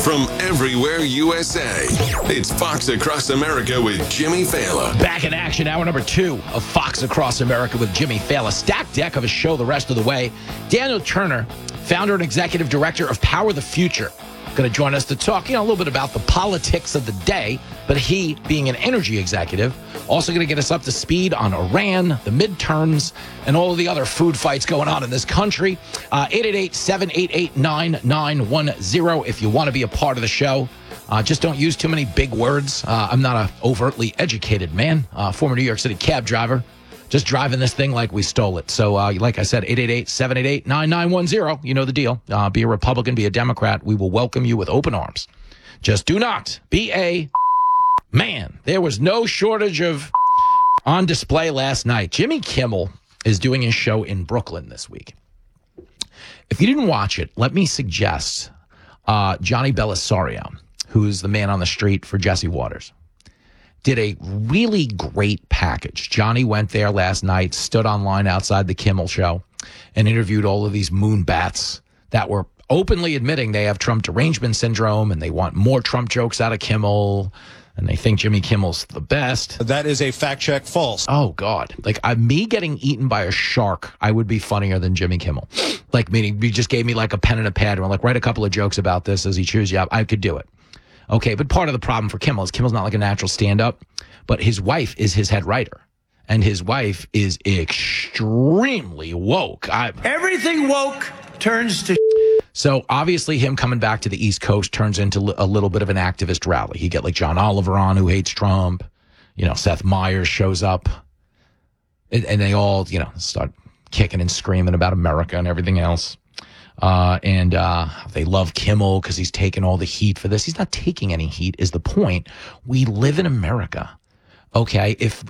from everywhere USA. It's Fox Across America with Jimmy Fallon. Back in action, hour number 2 of Fox Across America with Jimmy Fallon. Stacked deck of a show the rest of the way. Daniel Turner, founder and executive director of Power the Future, going to join us to talk, a little bit about the politics of the day, but he, being an energy executive, also going to get us up to speed on Iran, the midterms, and all of the other food fights going on in this country. 888-788-9910 if you want to be a part of the show. Just don't use too many big words. I'm not an overtly educated man, former New York City cab driver. Just driving this thing like we stole it. So, like I said, 888-788-9910. You know the deal. Be a Republican, be a Democrat. We will welcome you with open arms. Just do not be a man. There was no shortage of on display last night. Jimmy Kimmel is doing his show in Brooklyn this week. If you didn't watch it, let me suggest Johnny Belisario, who's the man on the street for Jesse Waters, did a really great package. Johnny went there last night, stood online outside the Kimmel show, and interviewed all of these moonbats that were openly admitting they have Trump derangement syndrome and they want more Trump jokes out of Kimmel, and they think Jimmy Kimmel's the best. That is a fact check false. Oh, God. Like, me getting eaten by a shark, I would be funnier than Jimmy Kimmel. Like, meaning, he just gave me like a pen and a pad and were like, write a couple of jokes about this as he chews you up. I could do it. Okay, but part of the problem for Kimmel is Kimmel's not like a natural stand-up, but his wife is his head writer, and his wife is extremely woke. Everything woke turns to... So obviously him coming back to the East Coast turns into a little bit of an activist rally. You get like John Oliver on, who hates Trump. Seth Meyers shows up, and they all, start kicking and screaming about America and everything else. And they love Kimmel because he's taking all the heat for this. He's not taking any heat, is the point. We live in America. Okay, if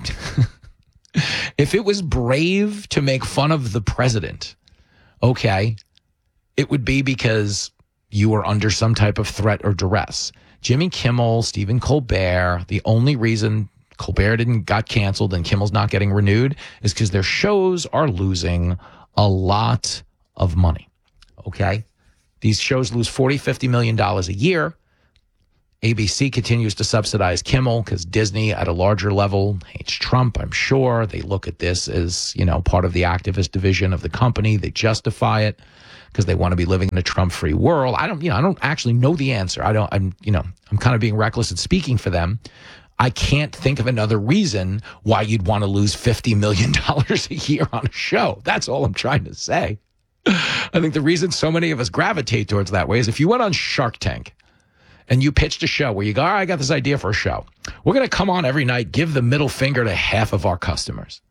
if it was brave to make fun of the president, okay, it would be because you were under some type of threat or duress. Jimmy Kimmel, Stephen Colbert, the only reason Colbert got canceled and Kimmel's not getting renewed is because their shows are losing a lot of money. Okay, these shows lose $40-50 million a year. ABC continues to subsidize Kimmel because Disney at a larger level hates Trump, I'm sure. They look at this as, part of the activist division of the company. They justify it because they want to be living in a Trump-free world. I don't actually know the answer. I'm kind of being reckless at speaking for them. I can't think of another reason why you'd want to lose $50 million a year on a show. That's all I'm trying to say. I think the reason so many of us gravitate towards that way is if you went on Shark Tank and you pitched a show where you go, all right, I got this idea for a show. We're going to come on every night, give the middle finger to half of our customers.